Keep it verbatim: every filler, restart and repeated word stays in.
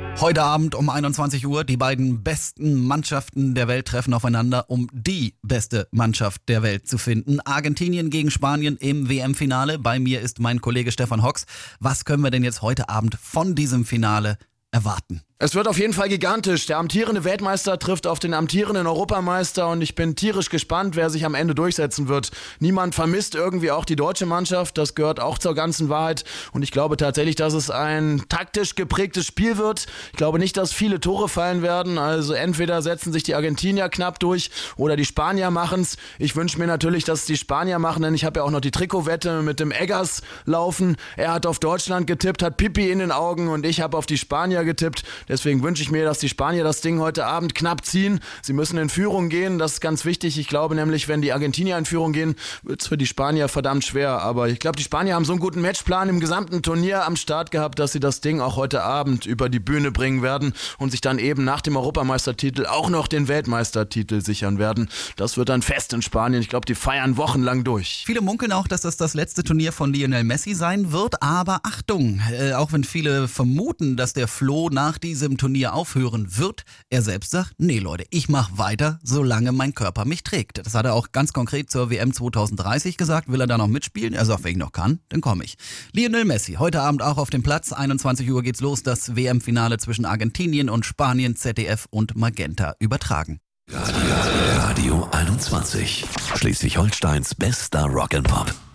Heute Abend um einundzwanzig Uhr, die beiden besten Mannschaften der Welt treffen aufeinander, um die beste Mannschaft der Welt zu finden. Argentinien gegen Spanien im W M-Finale. Bei mir ist mein Kollege Stefan Hocks. Was können wir denn jetzt heute Abend von diesem Finale erwarten? Es wird auf jeden Fall gigantisch. Der amtierende Weltmeister trifft auf den amtierenden Europameister und ich bin tierisch gespannt, wer sich am Ende durchsetzen wird. Niemand vermisst irgendwie auch die deutsche Mannschaft, das gehört auch zur ganzen Wahrheit und ich glaube tatsächlich, dass es ein taktisch geprägtes Spiel wird. Ich glaube nicht, dass viele Tore fallen werden, also entweder setzen sich die Argentinier knapp durch oder die Spanier machen's. Ich wünsche mir natürlich, dass es die Spanier machen, denn ich habe ja auch noch die Trikotwette mit dem Eggers laufen. Er hat auf Deutschland getippt, hat Pipi in den Augen und ich habe auf die Spanier getippt. Deswegen wünsche ich mir, dass die Spanier das Ding heute Abend knapp ziehen. Sie müssen in Führung gehen, das ist ganz wichtig. Ich glaube nämlich, wenn die Argentinier in Führung gehen, wird es für die Spanier verdammt schwer. Aber ich glaube, die Spanier haben so einen guten Matchplan im gesamten Turnier am Start gehabt, dass sie das Ding auch heute Abend über die Bühne bringen werden und sich dann eben nach dem Europameistertitel auch noch den Weltmeistertitel sichern werden. Das wird dann fest in Spanien. Ich glaube, die feiern wochenlang durch. Viele munkeln auch, dass das das letzte Turnier von Lionel Messi sein wird. Aber Achtung, äh, auch wenn viele vermuten, dass der Flo nach diesem Turnier aufhören wird, er selbst sagt, nee Leute, ich mache weiter, solange mein Körper mich trägt. Das hat er auch ganz konkret zur W M zwanzig dreißig gesagt. Will er da noch mitspielen? Er sagt, wenn ich noch kann, dann komme ich. Lionel Messi, heute Abend auch auf dem Platz. einundzwanzig Uhr geht's los, das W M-Finale zwischen Argentinien und Spanien, Z D F und Magenta übertragen. Radio einundzwanzig. Schleswig-Holsteins bester Rock'n'Pop.